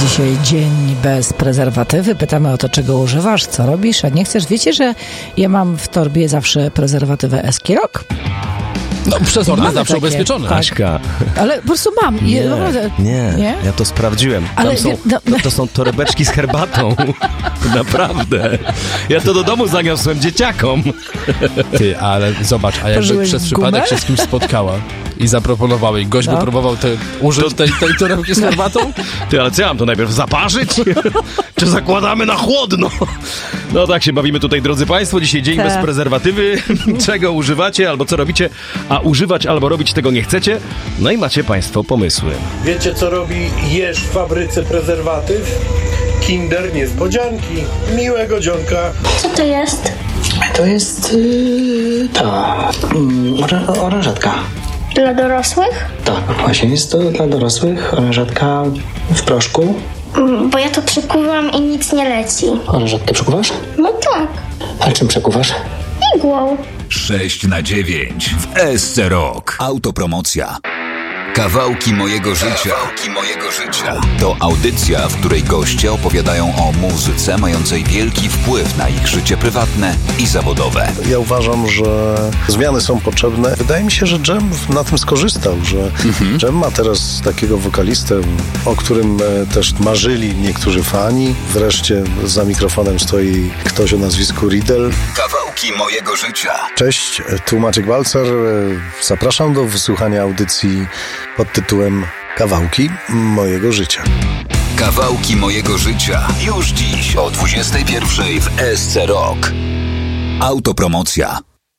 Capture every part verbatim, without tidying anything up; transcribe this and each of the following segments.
Dzisiaj dzień bez prezerwatywy. Pytamy o to, czego używasz, co robisz, a nie chcesz. Wiecie, że ja mam w torbie zawsze prezerwatywę Eskirok? No, przezornie, zawsze takie, ubezpieczony. tak. Aśka. Ale po prostu mam. Nie, Je, naprawdę, nie, nie, ja to sprawdziłem. Tam Ale są, nie, no, to, to są torebeczki z herbatą. Naprawdę. Ja to do domu zaniosłem dzieciakom. Ty, ale zobacz, a jakby Pożyłeś przez gumę? przypadek się z kimś spotkała i zaproponowała i gość No. by próbował te, użyć tej, tej torebki z herbatą? Ty, ale co ja mam to najpierw zaparzyć? Czy zakładamy na chłodno? No tak się bawimy tutaj, drodzy Państwo. Dzisiaj dzień Tak. bez prezerwatywy. Czego używacie albo co robicie, a używać albo robić tego nie chcecie? No i macie Państwo pomysły. Wiecie, co robi jeż w fabryce prezerwatyw? Kinder niespodzianki. Miłego dzionka. Co to jest? To jest yy, ta yy, orę, orężatka. Dla dorosłych? Tak, właśnie jest to dla dorosłych orężatka w proszku. Mm, Bo ja to przekuwam i nic nie leci. Orężatkę przekuwasz? No tak, A czym przekuwasz? igłą. sześć na dziewięć w S C Rock. Autopromocja. Kawałki mojego życia. Kawałki mojego życia. To audycja, w której goście opowiadają o muzyce mającej wielki wpływ na ich życie prywatne i zawodowe. Ja uważam, że zmiany są potrzebne. Wydaje mi się, że Dżem na tym skorzystał, że Dżem ma teraz takiego wokalistę, o którym e, też marzyli niektórzy fani. Wreszcie za mikrofonem stoi ktoś o nazwisku Riddle. Kawałki mojego życia. Cześć, tu Maciek Balcer. Zapraszam do wysłuchania audycji pod tytułem Kawałki mojego życia. Kawałki mojego życia. Już dziś o dwudziestej pierwszej w S C Rock. Autopromocja.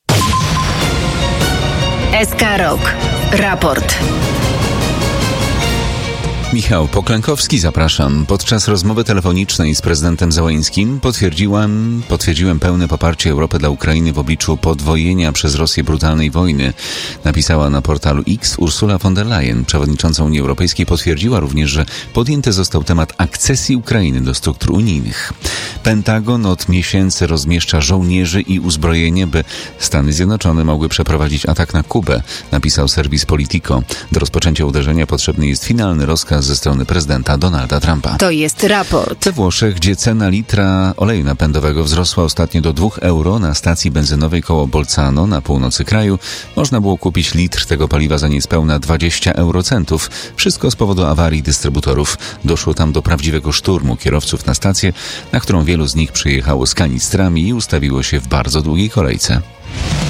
S K Rock. Raport. Michał Poklękowski, zapraszam. Podczas rozmowy telefonicznej z prezydentem Zełeńskim potwierdziłem, potwierdziłem pełne poparcie Europy dla Ukrainy w obliczu podwojenia przez Rosję brutalnej wojny. Napisała na portalu X Ursula von der Leyen. Przewodnicząca Unii Europejskiej potwierdziła również, że podjęty został temat akcesji Ukrainy do struktur unijnych. Pentagon od miesięcy rozmieszcza żołnierzy i uzbrojenie, by Stany Zjednoczone mogły przeprowadzić atak na Kubę, napisał serwis Politico. Do rozpoczęcia uderzenia potrzebny jest finalny rozkaz ze strony prezydenta Donalda Trumpa. To jest raport. We Włoszech, gdzie cena litra oleju napędowego wzrosła ostatnio do dwóch euro, na stacji benzynowej koło Bolzano na północy kraju można było kupić litr tego paliwa za niespełna dwadzieścia eurocentów. Wszystko z powodu awarii dystrybutorów. Doszło tam do prawdziwego szturmu kierowców na stację, na którą wielu z nich przyjechało z kanistrami i ustawiło się w bardzo długiej kolejce.